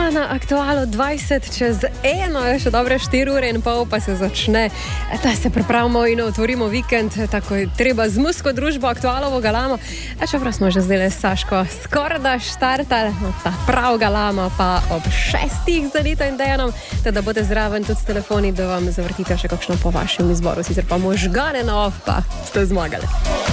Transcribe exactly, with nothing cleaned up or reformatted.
Ja, na Aktualu dvajset čez eno je še dobre štiri ure in pol, pa se začne, da se pripravimo in otvorimo vikend, tako je treba z musko družbo Aktualovo galamo. A čeprav smo že zdaj s Saško skoraj da štartali, no, ta prav galama pa ob šestih za Anito in Dejanom, teda boste zraven tudi s telefoni, da vam zavrtite še kakšno po vašem izboru, sicer pa možgane na off, pa ste zmagali.